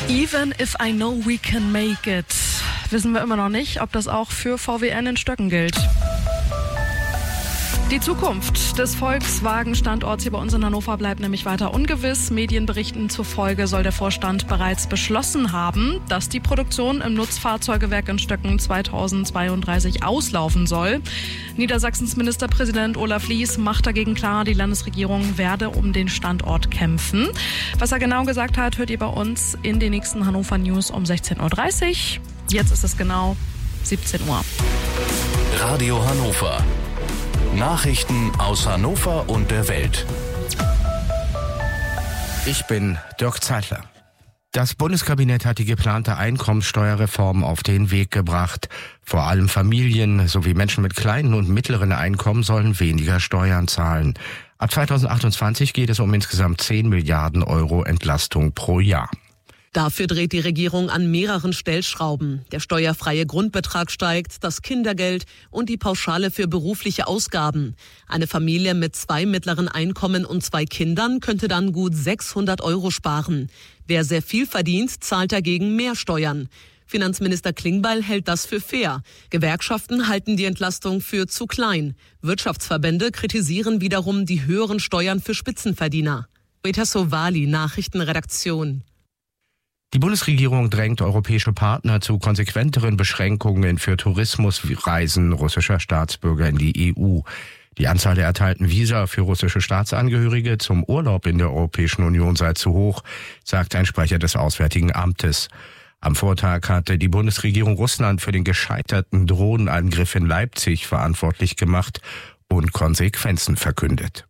Even if I know we can make it, wissen wir immer noch nicht, ob das auch für VWN in Stöcken gilt. Die Zukunft des Volkswagen-Standorts hier bei uns in Hannover bleibt nämlich weiter ungewiss. Medienberichten zufolge soll der Vorstand bereits beschlossen haben, dass die Produktion im Nutzfahrzeugewerk in Stöcken 2032 auslaufen soll. Niedersachsens Ministerpräsident Olaf Lies macht dagegen klar, die Landesregierung werde um den Standort kämpfen. Was er genau gesagt hat, hört ihr bei uns in den nächsten Hannover News um 16.30 Uhr. Jetzt ist es genau 17 Uhr. Radio Hannover. Nachrichten aus Hannover und der Welt. Ich bin Dirk Zeitler. Das Bundeskabinett hat die geplante Einkommenssteuerreform auf den Weg gebracht. Vor allem Familien sowie Menschen mit kleinen und mittleren Einkommen sollen weniger Steuern zahlen. Ab 2028 geht es um insgesamt 10 Milliarden Euro Entlastung pro Jahr. Dafür dreht die Regierung an mehreren Stellschrauben. Der steuerfreie Grundbetrag steigt, das Kindergeld und die Pauschale für berufliche Ausgaben. Eine Familie mit 2 mittleren Einkommen und 2 Kindern könnte dann gut 600 Euro sparen. Wer sehr viel verdient, zahlt dagegen mehr Steuern. Finanzminister Klingbeil hält das für fair. Gewerkschaften halten die Entlastung für zu klein. Wirtschaftsverbände kritisieren wiederum die höheren Steuern für Spitzenverdiener. Rita Sovali, Nachrichtenredaktion. Die Bundesregierung drängt europäische Partner zu konsequenteren Beschränkungen für Tourismusreisen russischer Staatsbürger in die EU. Die Anzahl der erteilten Visa für russische Staatsangehörige zum Urlaub in der Europäischen Union sei zu hoch, sagt ein Sprecher des Auswärtigen Amtes. Am Vortag hatte die Bundesregierung Russland für den gescheiterten Drohnenangriff in Leipzig verantwortlich gemacht und Konsequenzen verkündet.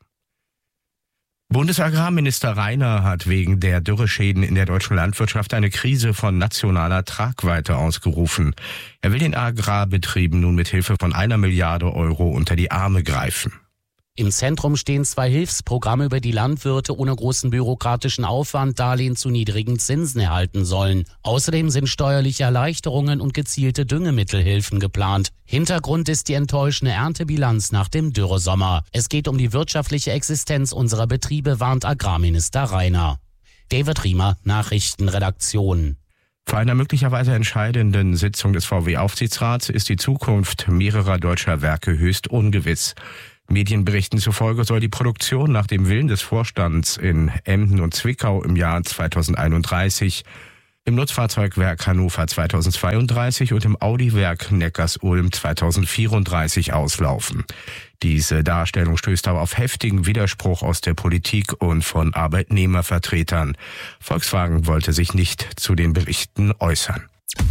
Bundesagrarminister Rainer hat wegen der Dürreschäden in der deutschen Landwirtschaft eine Krise von nationaler Tragweite ausgerufen. Er will den Agrarbetrieben nun mit Hilfe von 1 Milliarde Euro unter die Arme greifen. Im Zentrum stehen 2 Hilfsprogramme, über die Landwirte ohne großen bürokratischen Aufwand Darlehen zu niedrigen Zinsen erhalten sollen. Außerdem sind steuerliche Erleichterungen und gezielte Düngemittelhilfen geplant. Hintergrund ist die enttäuschende Erntebilanz nach dem Dürresommer. Es geht um die wirtschaftliche Existenz unserer Betriebe, warnt Agrarminister Rainer. David Riemer, Nachrichtenredaktion. Vor einer möglicherweise entscheidenden Sitzung des VW-Aufsichtsrats ist die Zukunft mehrerer deutscher Werke höchst ungewiss. Medienberichten zufolge soll die Produktion nach dem Willen des Vorstands in Emden und Zwickau im Jahr 2031, im Nutzfahrzeugwerk Hannover 2032 und im Audi-Werk Neckarsulm 2034 auslaufen. Diese Darstellung stößt aber auf heftigen Widerspruch aus der Politik und von Arbeitnehmervertretern. Volkswagen wollte sich nicht zu den Berichten äußern.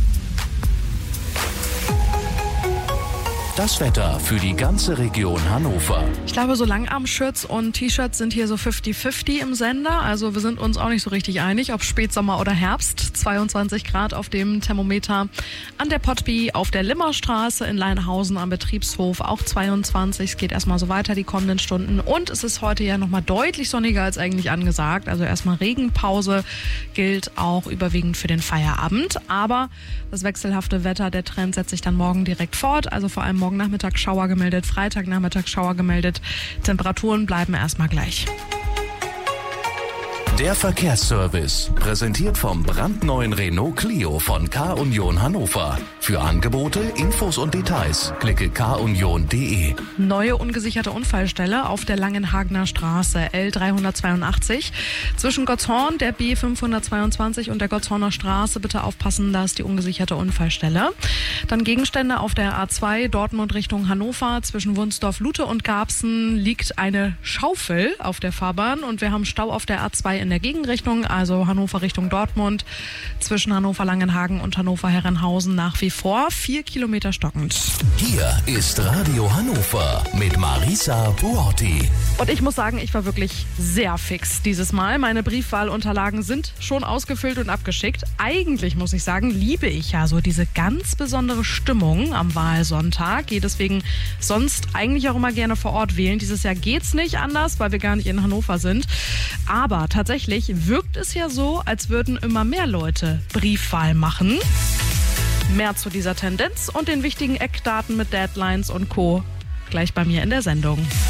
Das Wetter für die ganze Region Hannover. Ich glaube, so Langarm-Shirts und T-Shirts sind hier so 50-50 im Sender. Also wir sind uns auch nicht so richtig einig, ob Spätsommer oder Herbst. 22 Grad auf dem Thermometer an der Pottby, auf der Limmerstraße in Leinhausen am Betriebshof auch 22. Es geht erstmal so weiter die kommenden Stunden. Und es ist heute ja nochmal deutlich sonniger als eigentlich angesagt. Also erstmal Regenpause gilt auch überwiegend für den Feierabend. Aber das wechselhafte Wetter, der Trend setzt sich dann morgen direkt fort. Also vor allem morgen Nachmittag Schauer gemeldet, Freitagnachmittag Schauer gemeldet. Temperaturen bleiben erstmal gleich. Der Verkehrsservice, präsentiert vom brandneuen Renault Clio von K-Union Hannover. Für Angebote, Infos und Details klicke kunion.de. Neue ungesicherte Unfallstelle auf der Langenhagener Straße L382. Zwischen Gottshorn, der B522 und der Gottshorner Straße. Bitte aufpassen, da ist die ungesicherte Unfallstelle. Dann Gegenstände auf der A2 Dortmund Richtung Hannover. Zwischen Wunsdorf, Lute und Garbsen liegt eine Schaufel auf der Fahrbahn und wir haben Stau auf der A2 in der Gegenrichtung, also Hannover Richtung Dortmund, zwischen Hannover-Langenhagen und Hannover-Herrenhausen nach wie vor 4 Kilometer stockend. Hier ist Radio Hannover mit Marisa Buotti. Und ich muss sagen, ich war wirklich sehr fix dieses Mal. Meine Briefwahlunterlagen sind schon ausgefüllt und abgeschickt. Eigentlich muss ich sagen, liebe ich ja so diese ganz besondere Stimmung am Wahlsonntag. Gehe deswegen sonst eigentlich auch immer gerne vor Ort wählen. Dieses Jahr geht's nicht anders, weil wir gar nicht in Hannover sind. Aber tatsächlich wirkt es ja so, als würden immer mehr Leute Briefwahl machen. Mehr zu dieser Tendenz und den wichtigen Eckdaten mit Deadlines und Co. gleich bei mir in der Sendung.